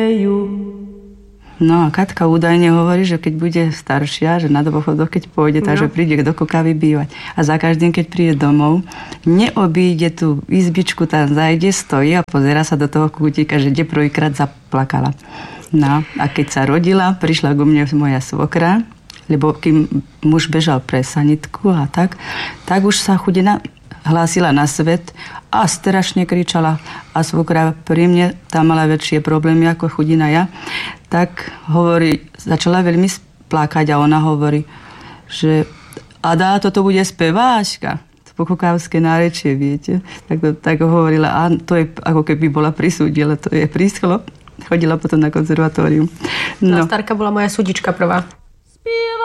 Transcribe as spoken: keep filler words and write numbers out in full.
No a Katka údajne hovorí, že keď bude staršia, že na dôchodok, keď pôjde, no. takže príde do Kokavy bývať. A za každým, keď príde domov, neobíde tú izbičku, tam zajde, stojí a pozerá sa do toho kútika, že kde prvýkrát zaplakala. No a keď sa rodila, prišla ku mne moja svokra, lebo kým muž bežal pre sanitku a tak, tak už sa chudina hlásila na svet a strašne kričala. A svokra pri mne tam mala väčšie problémy ako chudina ja. Tak hovorí, začala veľmi plakať a ona hovorí, že Ada, toto bude speváčka. Pokokávské nárečie, viete. Tak, to, tak hovorila, a to je ako keby bola prisúdila, to je príschlo. Chodila potom na konzervatórium. No. Starka bola moja súdička prvá.